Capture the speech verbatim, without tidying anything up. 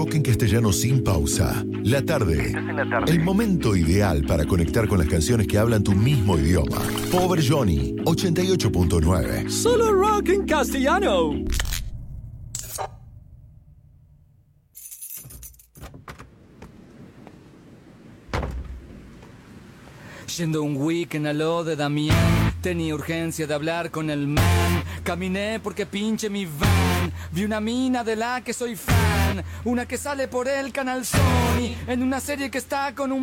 rock en castellano sin pausa. La tarde. La tarde. El momento ideal para conectar con las canciones que hablan tu mismo idioma. Pobre Johnny, ochenta y ocho punto nueve. Solo rock en castellano. Yendo un weekend a lo de Damián, tenía urgencia de hablar con el man. Caminé porque pinche mi van. Vi una mina de la que soy fan, una que sale por el canal Sony, en una serie que está con un